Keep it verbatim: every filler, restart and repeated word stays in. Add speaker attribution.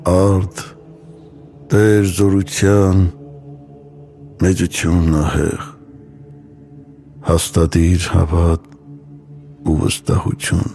Speaker 1: Արդ Տեր զորության մեծությունն ահեղ, հաստատիր հավատ ու վստահություն։